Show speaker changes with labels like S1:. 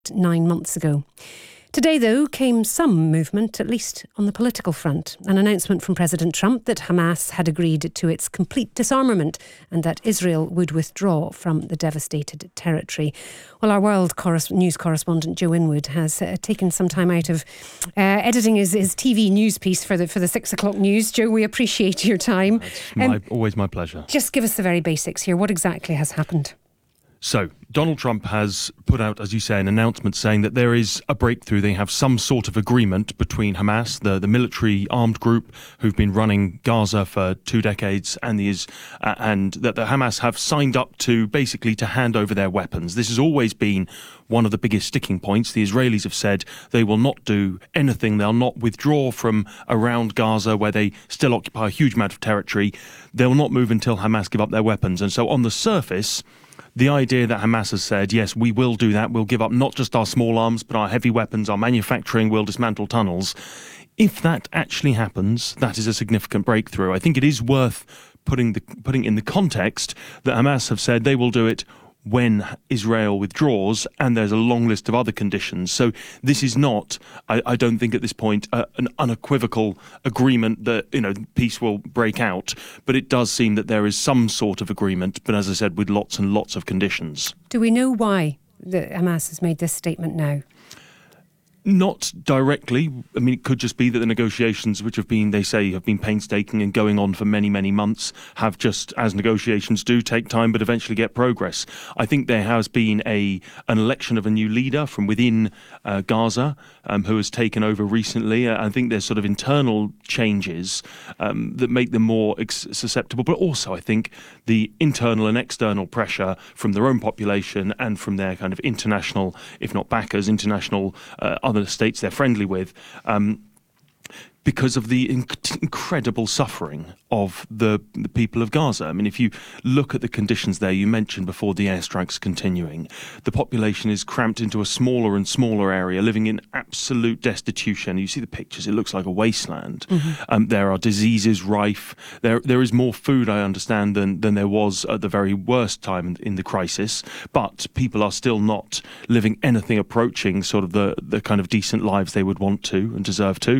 S1: 9 months ago. Today, though, came some movement, at least on the political front. An announcement from President Trump that Hamas had agreed to its complete disarmament and that Israel would withdraw from the devastated territory. Well, our world news correspondent Joe Inwood has taken some time out of editing his TV news piece for the 6 o'clock news. Joe, we appreciate your time.
S2: It's always my pleasure.
S1: Just give us the very basics here. What exactly has happened?
S2: So, Donald Trump has put out, as you say, an announcement saying that there is a breakthrough. They have some sort of agreement between Hamas, the military armed group who've been running Gaza for 2 decades, and that the Hamas have signed up to basically to hand over their weapons. This has always been one of the biggest sticking points. The Israelis have said they will not do anything. They'll not withdraw from around Gaza, where they still occupy a huge amount of territory. They will not move until Hamas give up their weapons. And so on the surface, the idea that Hamas has said, yes, we will do that, we'll give up not just our small arms, but our heavy weapons, our manufacturing, we'll dismantle tunnels. If that actually happens, that is a significant breakthrough. I think it is worth putting in the context that Hamas have said they will do it when Israel withdraws, and there's a long list of other conditions. So this is not, I don't think at this point, an unequivocal agreement that, peace will break out. But it does seem that there is some sort of agreement, but as I said, with lots and lots of conditions.
S1: Do we know why Hamas has made this statement now?
S2: Not directly. I mean, it could just be that the negotiations, which have been painstaking and going on for many, many months, have just, as negotiations do, take time but eventually get progress. I think there has been an election of a new leader from within Gaza who has taken over recently. I think there's sort of internal changes that make them more susceptible, but also I think the internal and external pressure from their own population and from their kind of international, if not backers, international other states they're friendly with, because of the incredible suffering of the people of Gaza. I mean, if you look at the conditions there, you mentioned before the airstrikes continuing, the population is cramped into a smaller and smaller area, living in absolute destitution. You see the pictures, it looks like a wasteland. Mm-hmm. There are diseases rife. There is more food, I understand, than there was at the very worst time in the crisis, but people are still not living anything approaching sort of the kind of decent lives they would want to and deserve to.